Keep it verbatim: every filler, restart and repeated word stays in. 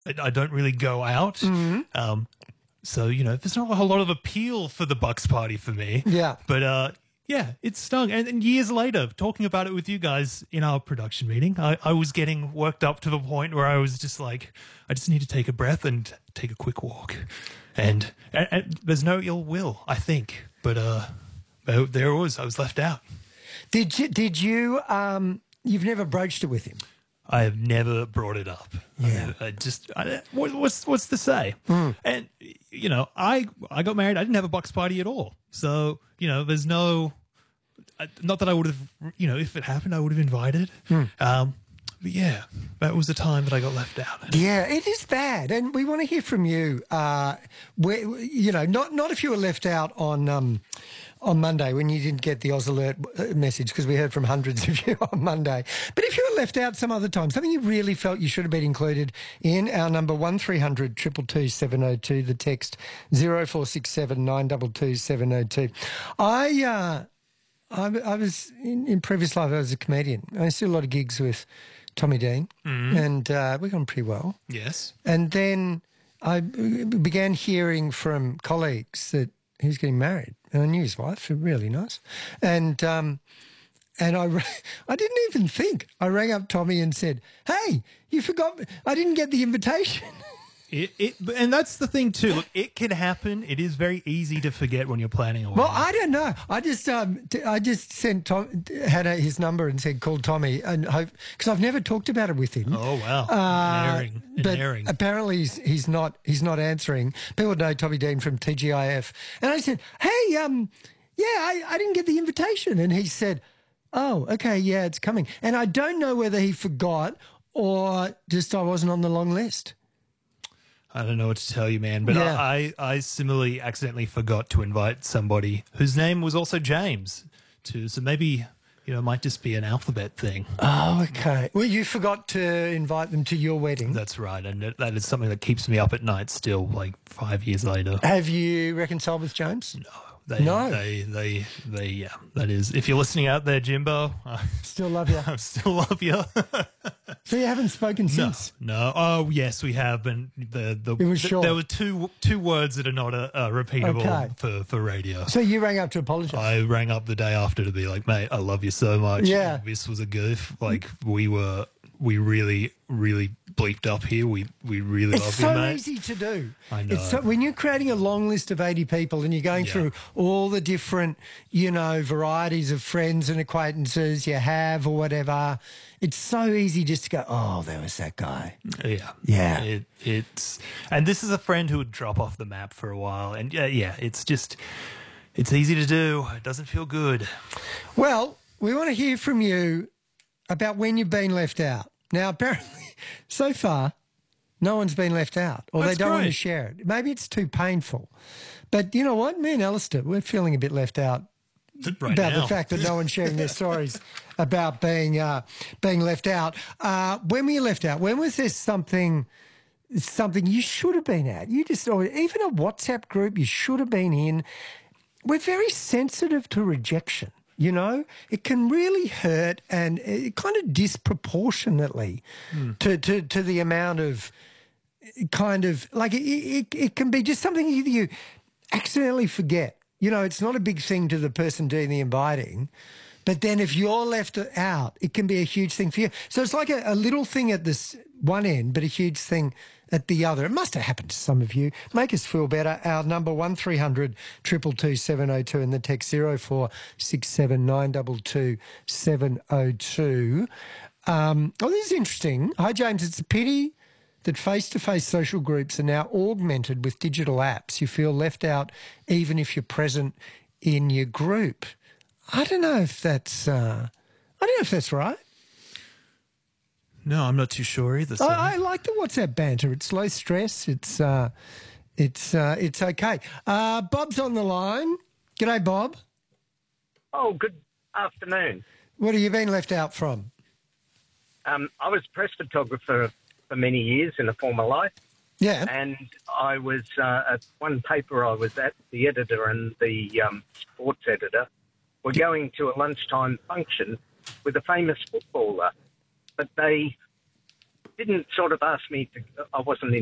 I, I don't really go out. Mm-hmm. Um, so, you know, there's not a whole lot of appeal for the Bucks party for me. Yeah. But, uh, yeah, it stung. And, and years later, talking about it with you guys in our production meeting, I, I was getting worked up to the point where I was just like, I just need to take a breath and take a quick walk. And, and, and there's no ill will, I think. But uh, there there it was. I was left out. Did you, did you, um, you've never broached it with him? I have never brought it up. Yeah. I, I just, I, what, what's what's to say? Mm. And, you know, I I got married. I didn't have a Bucks party at all. So, you know, there's no, not that I would have, you know, if it happened, I would have invited. Mm. Um, but yeah, that was the time that I got left out. Yeah, it is bad. And we want to hear from you, uh, where, you know, not, not if you were left out on... Um, on Monday when you didn't get the Oz Alert message, because we heard from hundreds of you on Monday. But if you were left out some other time, something you really felt you should have been included in, our number one three hundred two two two seven oh two, the text zero four six seven nine two two seven oh two. I, uh, I, I was, in, in previous life, I was a comedian. I used to do a lot of gigs with Tommy Dean, mm. and uh, we got on pretty well. Yes. And then I began hearing from colleagues that he was getting married. And I knew his wife, really nice. And um, and I, I didn't even think. I rang up Tommy and said, hey, you forgot, I didn't get the invitation. It, it, and that's the thing too. Look, it can happen. It is very easy to forget when you're planning a wedding. Well, I don't know. I just um, t- I just sent Tom, had a, his number and said call Tommy and hope, because I've never talked about it with him. Oh wow, uh, an airing, an but airing. Apparently he's, he's not he's not answering. People know Tommy Dean from T G I F, and I said, hey, um, yeah, I, I didn't get the invitation, and he said, oh, okay, yeah, it's coming, and I don't know whether he forgot or just I wasn't on the long list. I don't know what to tell you, man, but Yeah. I, I similarly accidentally forgot to invite somebody whose name was also James to, so maybe, you know, it might just be an alphabet thing. Oh, okay. Well, you forgot to invite them to your wedding. That's right, and that- that is something that keeps me up at night still, like five years later. Have you reconciled with James? No. They, No. They, they, they, yeah, that is. If you're listening out there, Jimbo, I Still love you. I still love you. So you haven't spoken No, since? no. Oh, yes, we have. And the, the, It was the- short. there were two two words that are not uh, uh, repeatable Okay. for, for radio. So you rang up to apologise? I rang up the day after to be like, mate, I love you so much. Yeah. This was a goof. Like, we were, we really, really bleeped up here. We we really It's love so you, mate. easy to do. I know. It's so, when you're creating a long list of eighty people and you're going Yeah. through all the different, you know, varieties of friends and acquaintances you have or whatever, it's so easy just to go, oh, there was that guy. Yeah. Yeah. It, it's, and this is a friend who would drop off the map for a while. And yeah, yeah, it's just, it's easy to do. It doesn't feel good. Well, we want to hear from you about when you've been left out. Now, apparently, so far, no one's been left out, or That's they don't want to great. share it. Maybe it's too painful. But you know what? Me and Alistair, we're feeling a bit left out Right about now. the fact that no one's sharing their stories about being uh, being left out. Uh, when were you left out? When was there something something you should have been at? You just, or even a WhatsApp group you should have been in. We're very sensitive to rejection. You know, it can really hurt, and it kind of disproportionately Hmm. to, to, to the amount of kind of like it, it, it can be just something either you accidentally forget. You know, it's not a big thing to the person doing the inviting, but then if you're left out, it can be a huge thing for you. So it's like a, a little thing at this one end, but a huge thing at the other. It must have happened to some of you. Make us feel better. Our number one three hundred two two two seven oh two and the text zero four six seven nine two two seven oh two. Um, oh, this is interesting. Hi, James. It's a pity that face-to-face social groups are now augmented with digital apps. You feel left out even if you're present in your group. I don't know if that's uh, I don't know if that's right. No, I'm not too sure either. So. I, I like the WhatsApp banter. It's low stress. It's uh, it's uh, it's okay. Uh, Bob's on the line. G'day, Bob. Oh, good afternoon. What have you been left out from? Um, I was a press photographer for many years in a former life, Yeah. and I was uh, at one paper I was at, the editor and the um, sports editor were going to a lunchtime function with a famous footballer, but they didn't sort of ask me to. I wasn't in